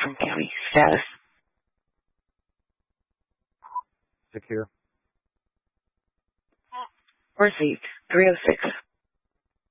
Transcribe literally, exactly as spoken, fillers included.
Outram County. Status. Secure. Received. three oh six.